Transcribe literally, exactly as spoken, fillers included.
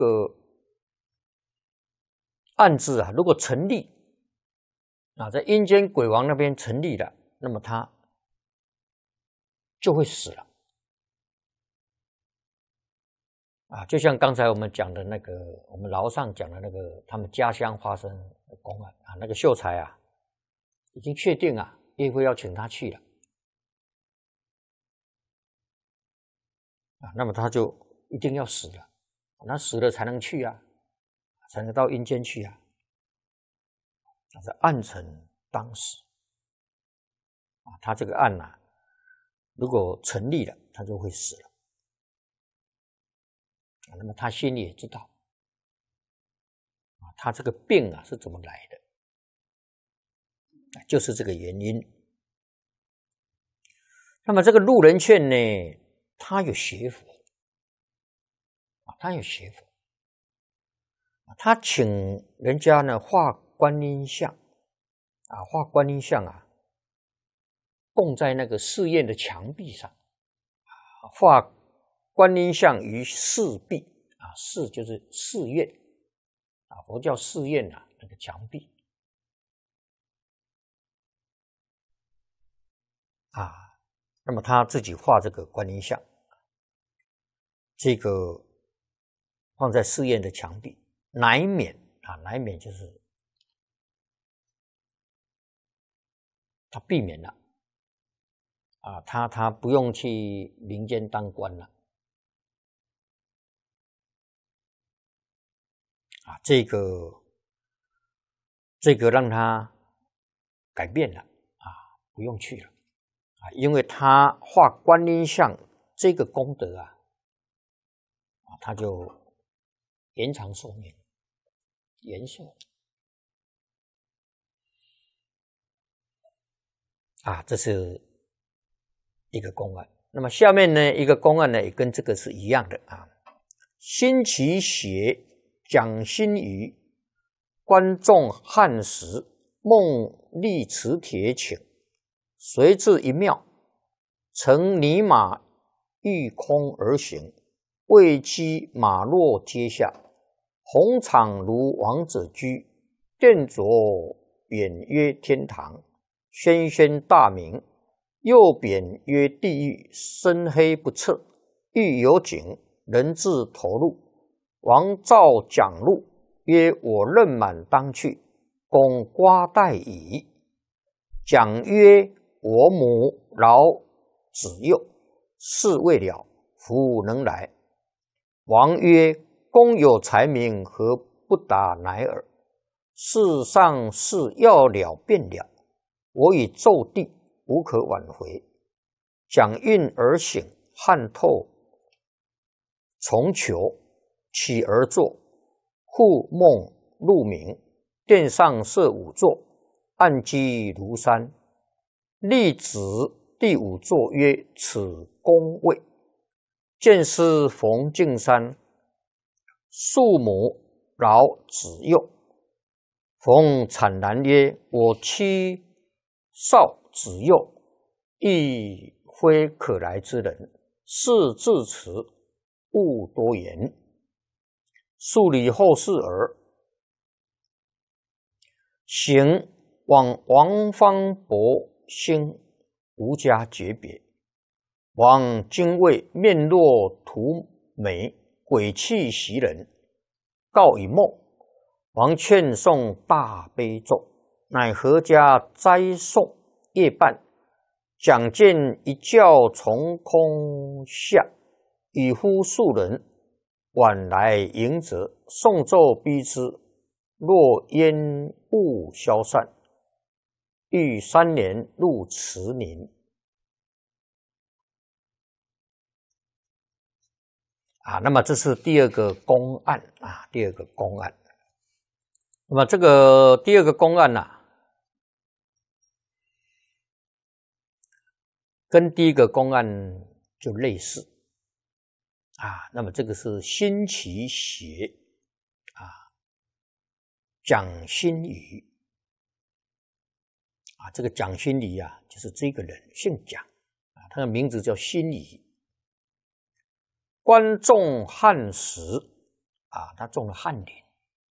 个案子啊，如果成立啊，在阴间鬼王那边成立了，那么他就会死了啊。就像刚才我们讲的那个，我们楼上讲的那个，他们家乡发生的公案啊，那个秀才啊，已经确定啊，岳飞要请他去了啊，那么他就一定要死了，那死了才能去啊，才能到阴间去啊。那是暗沉当时啊，他这个案啊，如果成立了，他就会死了。啊、那么他心里也知道啊，他这个病啊是怎么来的，就是这个原因。那么这个路人劝呢，他有学佛啊，他有学佛，他请人家呢画观音像啊，画观音像啊，供在那个寺院的墙壁上，啊、画观音像于寺壁啊，寺就是寺院啊，佛教寺院啊，那个墙壁啊，那么他自己画这个观音像，这个放在寺院的墙壁，乃免啊，乃免就是他避免了啊，他他不用去民间当官了啊，这个这个让他改变了啊，不用去了啊，因为他画观音像这个功德啊，啊，他就延长寿命，延寿啊，这是一个公案。那么下面呢，一个公案呢，也跟这个是一样的啊。辛弃邪、蒋新宇、观众汉时，梦立持铁请，随至一庙，乘泥马御空而行，未期马落阶下，红场如王者居，殿着匾曰天堂，轩轩大名。右匾曰地狱，深黑不测，欲有井，人自投入。王召蒋入，曰：我任满当去，公瓜待矣。蒋曰：我母劳子幼，事未了，夫能来？王曰：公有才名，何不达乃尔？世上事要了便了，我已奏帝，无可挽回。蒋运而醒，汗透从裘，起而坐，复梦入明，殿上设五座，案几如山。立指第五座曰：此公位。见师冯敬山，庶母劳子幼。冯惨然曰：我妻少子幼，亦非可来之人，事至此，勿多言。数礼后事耳。行往王方伯兴，无家诀别。王精卫面若涂眉，鬼气袭人，告以梦。王劝诵大悲咒，乃合家斋诵。夜半，蒋见一觉从空下，与夫数人晚来迎者，诵咒逼之，若烟雾消散，欲三年入慈宁。啊，那么这是第二个公案啊，第二个公案。那么这个第二个公案呢、啊，跟第一个公案就类似啊。那么这个是辛弃邪啊，蒋新宇啊，这个蒋新宇啊，就是这个人姓蒋啊，他的名字叫辛宇。观众汉时啊，他种了翰林。